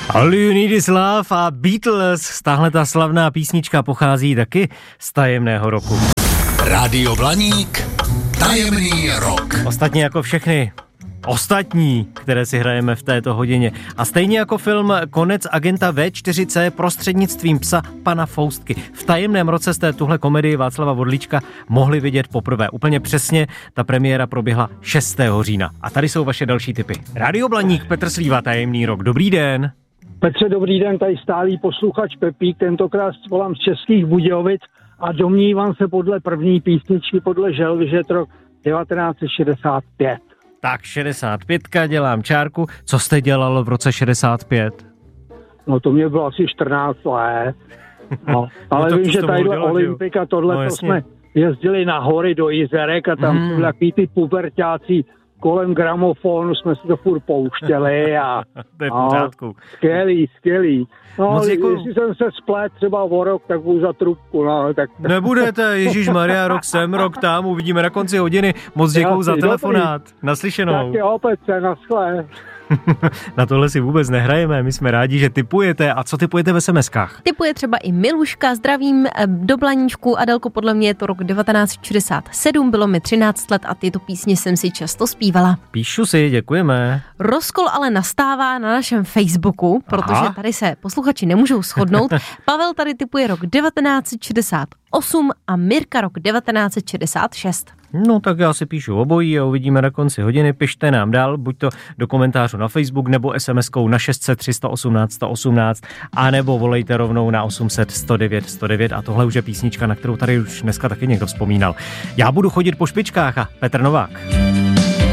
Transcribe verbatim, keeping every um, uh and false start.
All You Need Is Love a Beatles, tahle ta slavná písnička pochází taky z tajemného roku. Rádio Blaník, tajemný rok. Ostatně jako všechny ostatní, které si hrajeme v této hodině. A stejně jako film Konec agenta vé čtyři cé prostřednictvím psa pana Foustky. V tajemném roce jste tuhle komedii Václava Vodlíčka mohli vidět poprvé. Úplně přesně, ta premiéra proběhla šestého října. A tady jsou vaše další tipy. Rádio Blaník, Petr Slíva, tajemný rok. Dobrý den. Petře, dobrý den, tady stálý posluchač Pepík, tentokrát volám z Českých Budějovic a domnívám se podle první písničky, podle želvy, že je to rok devatenáct set šedesát pět. Tak šedesát pět, dělám čárku. Co jste dělal v roce šedesát pět? No to mě bylo asi čtrnáct let. No, ale no, vím, že tadyhle Olympika, tohle no, to jsme jezdili na hory do Jizerek a tam hmm. jsou takový ty puberťáci kolem gramofonu, jsme si to furt pouštěli a, to je v pořádku. Skvělý, skvělý. No, Moc děkuju. Jestli jsem se splet třeba o rok, tak budu za trubku. No, tak... Nebudete, ježišmarja, rok sem, rok tam, uvidíme na konci hodiny. Moc děkuju za telefonát. Dobrý. Naslyšenou. Tak je opět se, naschle. Na tohle si vůbec nehrajeme, my jsme rádi, že tipujete. A co tipujete v es em eskách? Tipuje třeba i Miluška, zdravím do Blaníčku. Adelko, podle mě je to rok devatenáct set šedesát sedm, bylo mi třináct let a tyto písně jsem si často zpívala. Píšu si, děkujeme. Rozkol ale nastává na našem Facebooku, protože Aha. tady se posluchači nemůžou shodnout. Pavel tady tipuje rok devatenáct set šedesát osm a Mirka rok devatenáct set šedesát šest. No tak já si píšu obojí a uvidíme na konci hodiny. Pište nám dál, buď to do komentářů na Facebook nebo es em eskou na šest set tři sto osmnáct sto osmnáct a nebo volejte rovnou na osm set sto devět sto devět a tohle už je písnička, na kterou tady už dneska taky někdo vzpomínal. Já budu chodit po špičkách a Petr Novák.